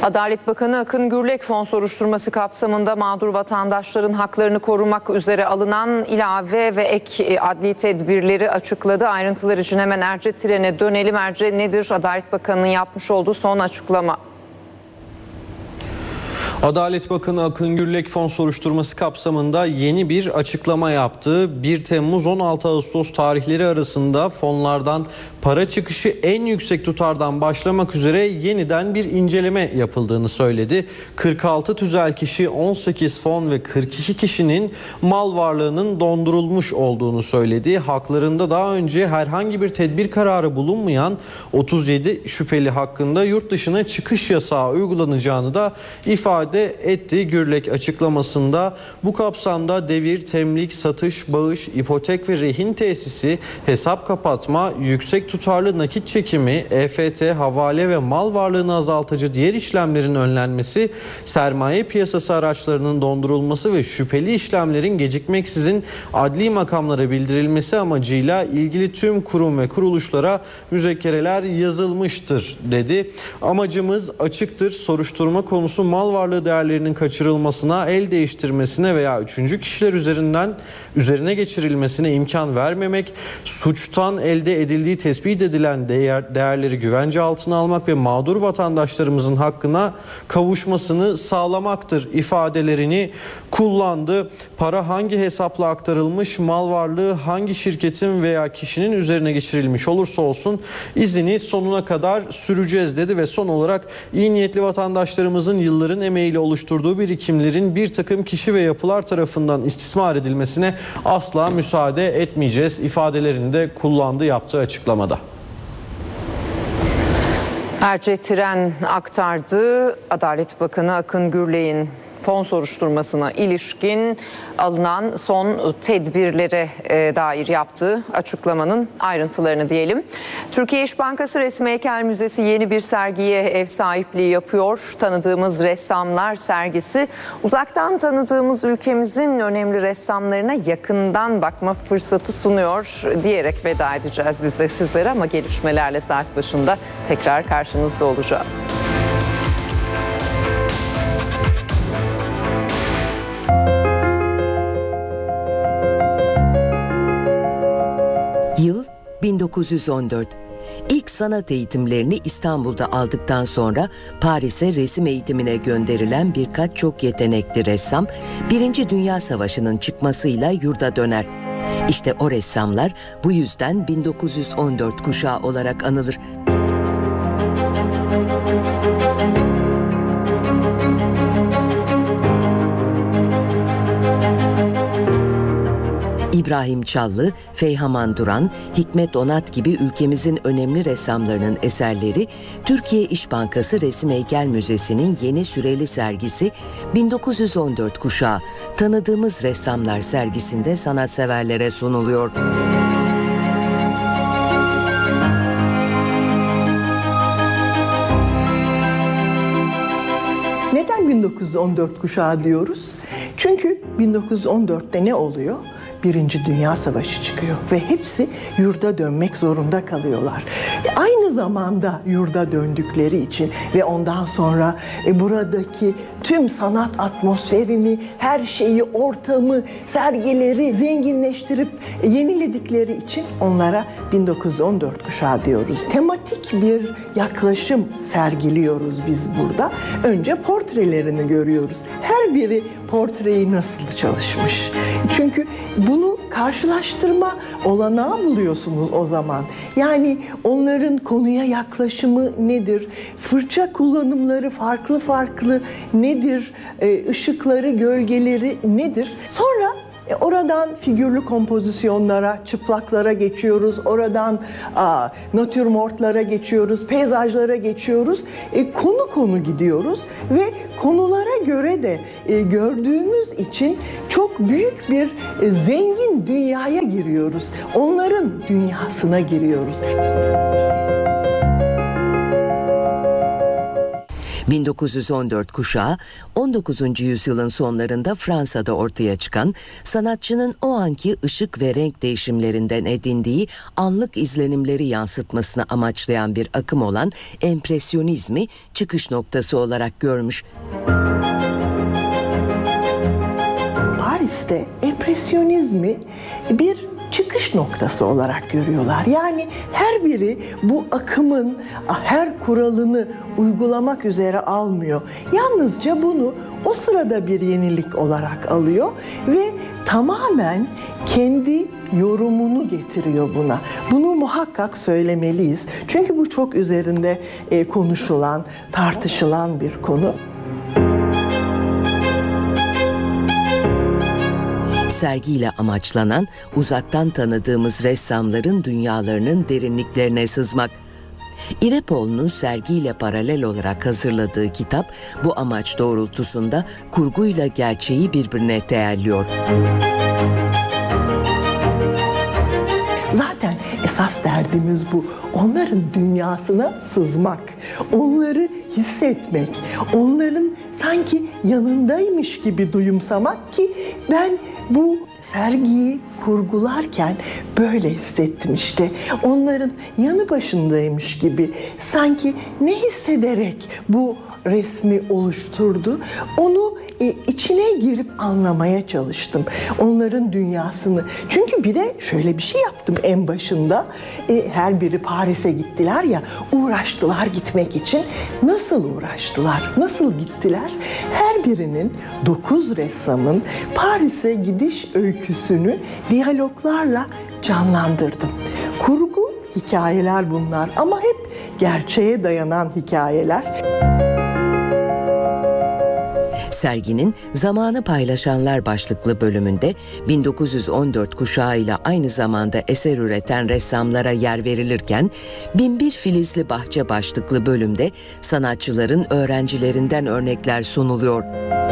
Adalet Bakanı Akın Gürlek fon soruşturması kapsamında mağdur vatandaşların haklarını korumak üzere alınan ilave ve ek adli tedbirleri açıkladı. Ayrıntılar için hemen Erce Tiren'e dönelim. Erce, nedir Adalet Bakanı'nın yapmış olduğu son açıklama? Adalet Bakanı Akın Gürlek fon soruşturması kapsamında yeni bir açıklama yaptı. 1 Temmuz-16 Ağustos tarihleri arasında fonlardan para çıkışı en yüksek tutardan başlamak üzere yeniden bir inceleme yapıldığını söyledi. 46 tüzel kişi, 18 fon ve 42 kişinin mal varlığının dondurulmuş olduğunu söyledi. Haklarında daha önce herhangi bir tedbir kararı bulunmayan 37 şüpheli hakkında yurt dışına çıkış yasağı uygulanacağını da ifade etti. Gürlek açıklamasında bu kapsamda devir, temlik, satış, bağış, ipotek ve rehin tesisi, hesap kapatma, yüksek tutarlı nakit çekimi, EFT, havale ve mal varlığını azaltıcı diğer işlemlerin önlenmesi, sermaye piyasası araçlarının dondurulması ve şüpheli işlemlerin gecikmeksizin adli makamlara bildirilmesi amacıyla ilgili tüm kurum ve kuruluşlara müzekkereler yazılmıştır dedi. Amacımız açıktır. Soruşturma konusu mal varlığı değerlerinin kaçırılmasına, el değiştirmesine veya üçüncü kişiler üzerine geçirilmesine imkan vermemek, suçtan elde edildiği tespit edilen değerleri güvence altına almak ve mağdur vatandaşlarımızın hakkına kavuşmasını sağlamaktır ifadelerini kullandı. Para hangi hesapla aktarılmış, mal varlığı hangi şirketin veya kişinin üzerine geçirilmiş olursa olsun izini sonuna kadar süreceğiz dedi ve son olarak iyi niyetli vatandaşlarımızın yılların emeğiyle oluşturduğu birikimlerin bir takım kişi ve yapılar tarafından istismar edilmesine asla müsaade etmeyeceğiz ifadelerini de kullandı yaptığı açıklamada. Erce Tiren aktardı. Adalet Bakanı Akın Gürlek'in fon soruşturmasına ilişkin alınan son tedbirlere dair yaptığı açıklamanın ayrıntılarını diyelim. Türkiye İş Bankası Resim Heykel Müzesi yeni bir sergiye ev sahipliği yapıyor. Tanıdığımız ressamlar sergisi, uzaktan tanıdığımız ülkemizin önemli ressamlarına yakından bakma fırsatı sunuyor diyerek veda edeceğiz biz de sizlere, ama gelişmelerle saat başında tekrar karşınızda olacağız. Yıl 1914. İlk sanat eğitimlerini İstanbul'da aldıktan sonra Paris'e resim eğitimine gönderilen birkaç çok yetenekli ressam, Birinci Dünya Savaşı'nın çıkmasıyla yurda döner. İşte o ressamlar bu yüzden 1914 kuşağı olarak anılır. İbrahim Çallı, Feyhaman Duran, Hikmet Onat gibi ülkemizin önemli ressamlarının eserleri Türkiye İş Bankası Resim Heykel Müzesi'nin yeni süreli sergisi 1914 kuşağı Tanıdığımız Ressamlar sergisinde sanatseverlere sunuluyor. Neden 1914 kuşağı diyoruz? Çünkü 1914'te ne oluyor? Birinci Dünya Savaşı çıkıyor ve hepsi yurda dönmek zorunda kalıyorlar. Aynı zamanda yurda döndükleri için ve ondan sonra buradaki tüm sanat atmosferini, her şeyi, ortamı, sergileri zenginleştirip yeniledikleri için onlara 1914 kuşağı diyoruz. Tematik bir yaklaşım sergiliyoruz biz burada. Önce portrelerini görüyoruz. Her biri portreyi nasıl çalışmış. Çünkü bunu karşılaştırma olanağı buluyorsunuz o zaman. Yani onların konuya yaklaşımı nedir? Fırça kullanımları farklı farklı nedir? Işıkları, gölgeleri nedir? Sonra oradan figürlü kompozisyonlara, çıplaklara geçiyoruz. Oradan natürmortlara geçiyoruz, peyzajlara geçiyoruz. Konu konu gidiyoruz ve konulara göre de gördüğümüz için çok büyük bir zengin dünyaya giriyoruz. Onların dünyasına giriyoruz. 1914 kuşağı 19. yüzyılın sonlarında Fransa'da ortaya çıkan, sanatçının o anki ışık ve renk değişimlerinden edindiği anlık izlenimleri yansıtmasını amaçlayan bir akım olan empresyonizmi çıkış noktası olarak görmüş. Paris'te empresyonizmi bir çıkış noktası olarak görüyorlar. Yani her biri bu akımın her kuralını uygulamak üzere almıyor. Yalnızca bunu o sırada bir yenilik olarak alıyor ve tamamen kendi yorumunu getiriyor buna. Bunu muhakkak söylemeliyiz. Çünkü bu çok üzerinde konuşulan, tartışılan bir konu. Sergiyle amaçlanan, uzaktan tanıdığımız ressamların dünyalarının derinliklerine sızmak. İrepoğlu'nun sergiyle paralel olarak hazırladığı kitap, bu amaç doğrultusunda kurguyla gerçeği birbirine değerliyor. Zaten esas derdimiz bu. Onların dünyasına sızmak, onları hissetmek, onların sanki yanındaymış gibi duyumsamak ki ben bu sergiyi kurgularken böyle hissettim işte. Onların yanı başındaymış gibi sanki ne hissederek bu resmi oluşturdu, onu içine girip anlamaya çalıştım. Onların dünyasını. Çünkü bir de şöyle bir şey yaptım en başında. Her biri Paris'e gittiler ya, uğraştılar gitmek için. Nasıl uğraştılar? Nasıl gittiler? Her birinin 9 ressamın Paris'e gidiş öyküsünü diyaloglarla canlandırdım. Kurgu hikayeler bunlar ama hep gerçeğe dayanan hikayeler. Serginin Zamanı Paylaşanlar başlıklı bölümünde 1914 kuşağıyla aynı zamanda eser üreten ressamlara yer verilirken, Binbir Filizli Bahçe başlıklı bölümde sanatçıların öğrencilerinden örnekler sunuluyor.